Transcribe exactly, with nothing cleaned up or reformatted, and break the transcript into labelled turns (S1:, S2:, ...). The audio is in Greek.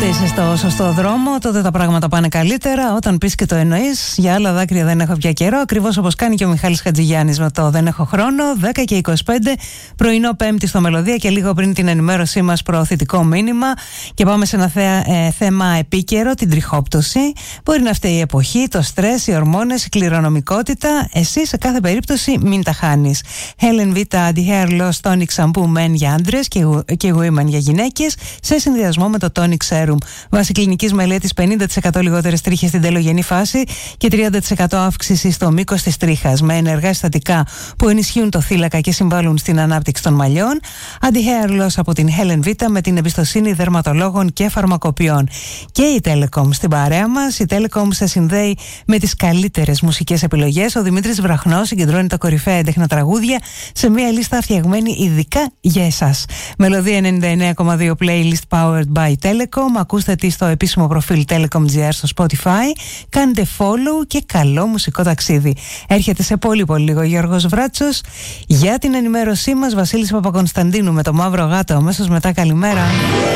S1: Όποτε είσαι στο σωστό δρόμο, τότε τα πράγματα πάνε καλύτερα. Όταν πεις και το εννοείς, για άλλα δάκρυα δεν έχω πια καιρό. Ακριβώς όπως κάνει και ο Μιχάλης Χατζηγιάννης με το Δεν έχω χρόνο. δέκα και είκοσι πέντε, πρωινό Πέμπτη στο Μελωδία και λίγο πριν την ενημέρωσή μας, προωθητικό μήνυμα. Και πάμε σε ένα θέα, ε, θέμα επίκαιρο, την τριχόπτωση. Μπορεί να φταίει η εποχή, το στρες, οι ορμόνες, η κληρονομικότητα. Εσύ σε κάθε περίπτωση μην τα χάνεις. Helen Vita Anti-Hair Loss Tonic Shampoo Men για άντρες και, και Women για γυναίκες, σε συνδυασμό με το Tonic Serum. Βάσει κλινικής μελέτης, πενήντα τοις εκατό λιγότερες τρίχες στην τελογενή φάση και τριάντα τοις εκατό αύξηση στο μήκος της τρίχας, με ενεργά συστατικά που ενισχύουν το θύλακα και συμβάλλουν στην ανάπτυξη των μαλλιών. Anti-Hair Loss από την Helen Vita, με την εμπιστοσύνη δερματολόγων και φαρμακοποιών. Και η Telecom στην παρέα μας. Η Telecom σε συνδέει με τις καλύτερες μουσικές επιλογές. Ο Δημήτρης Βραχνός συγκεντρώνει τα κορυφαία έντεχνα τραγούδια σε μια λίστα φτιαγμένη ειδικά για εσάς. Μελωδία ενενήντα εννέα κόμμα δύο playlist powered by Telecom. Ακούστε τη στο επίσημο προφίλ Telecom τζι αρ στο Spotify. Κάντε follow και καλό μουσικό ταξίδι. Έρχεται σε πολύ πολύ λίγο Γιώργος Βράτσος. Για την ενημέρωσή μας, Βασίλης Παπακονσταντίνου με το Μαύρο Γάτο. Αμέσως μετά, καλημέρα.